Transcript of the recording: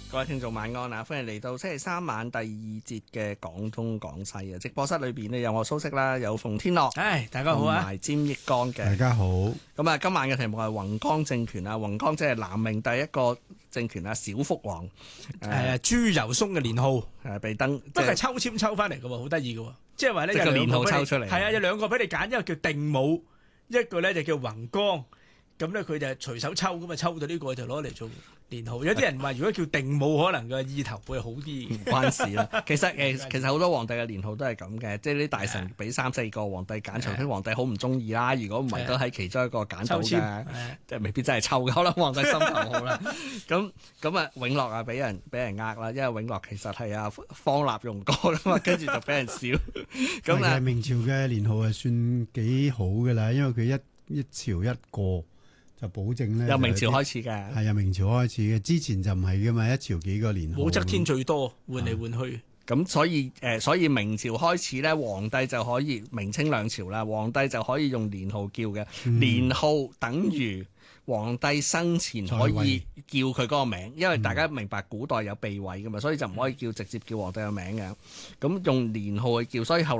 各位聽眾晚安啊！歡迎嚟到星期三晚第二節嘅廣東廣西啊！直播室裏邊呢，有我蘇軾啦，有馮天樂， 大家好啊， 同埋詹益剛嘅。 大家好。 咁啊，今晚嘅題目係宏光政權啊，宏光即係南明第一個政權啊，小福王。 朱由崧嘅年號被登， 都係抽籤抽翻嚟嘅喎，好得意嘅喎。即係話咧， 個年號抽出嚟。 係啊，有兩個俾你揀，一個叫定武，一個咧就叫宏光。咁咧佢就隨手抽咁啊，抽到呢個就攞嚟做年號。有啲人話如果叫定武，可能個意頭會好啲。 唔關事啦。其實好多皇帝嘅年號都係咁嘅，即係啲大臣俾3-4個皇帝揀，除非皇帝好唔中意啦。如果唔係都喺其中一個揀到嘅，即係未必真係抽嘅。可能皇帝心頭好啦。咁啊，永樂啊俾人呃啦，因為永樂其實係啊方臘用過㗎嘛，跟住就俾人笑。 咁啊，明朝嘅年號係算幾好㗎啦，因為佢一朝一個。就保證咧， 由明朝開始嘅， 係由明朝開始嘅，之前就唔係噶嘛，一朝幾個年號。 武則天最多換嚟換去， 咁所以明朝開始咧，皇帝就可以明清兩朝啦，皇帝就可以用年號叫嘅，年號等於皇帝生前可以叫佢嗰個名，因為大家明白古代有避諱噶嘛，所以就唔可以直接叫皇帝個名嘅，咁用年號去叫，所以後來